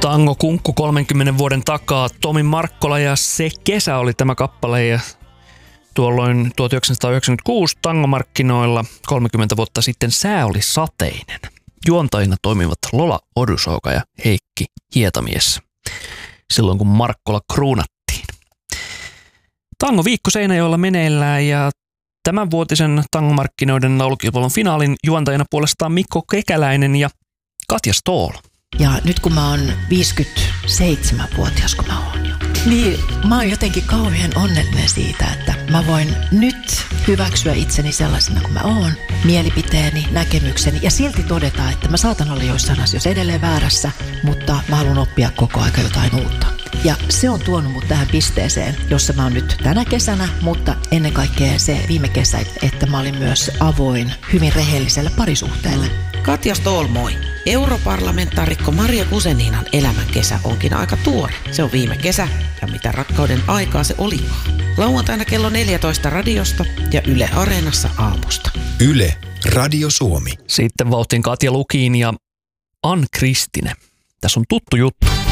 Tango Kunkku 30 vuoden takaa. Tomi Markkola ja Se kesä oli tämä kappale ja tuolloin 1996 tangomarkkinoilla 30 vuotta sitten sää oli sateinen. Juontajina toimivat Lola Odusouka ja Heikki Hietamies silloin kun Markkola kruunattiin. Tango viikko Seinäjoella meneillään ja tämänvuotisen tangomarkkinoiden laulukilpailun finaalin juontajina puolestaan Mikko Kekäläinen ja Katja Stoll. Ja nyt kun mä oon 57-vuotias, kun mä oon jo, niin mä oon jotenkin kauhean onnellinen siitä, että mä voin nyt hyväksyä itseni sellaisena kuin mä oon, mielipiteeni, näkemykseni ja silti todeta, että mä saatan olla joissain asioissa edelleen väärässä, mutta mä haluan oppia koko aika jotain uutta. Ja se on tuonut mut tähän pisteeseen, jossa mä oon nyt tänä kesänä, mutta ennen kaikkea se viime kesä, että mä olin myös avoin hyvin rehelliselle parisuhteelle. Katja Stoll, moi. Europarlamentaarikko Maria Guzeninan elämän kesä onkin aika tuore. Se on viime kesä ja mitä rakkauden aikaa se olikaan. Lauantaina kello 14 radiosta ja Yle Areenassa aamusta. Yle Radio Suomi. Sitten vauhtiin Katja Lukiin ja Ann Kristine. Tässä on tuttu juttu.